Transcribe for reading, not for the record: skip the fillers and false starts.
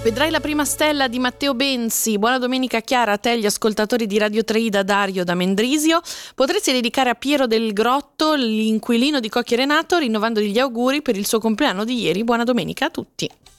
Vedrai la prima stella di Matteo Benzi. Buona domenica Chiara, a te, gli ascoltatori di Radio 3 da Dario da Mendrisio. Potresti dedicare a Piero del Grotto, l'inquilino di Cocchi Renato, rinnovandogli gli auguri per il suo compleanno di ieri. Buona domenica a tutti.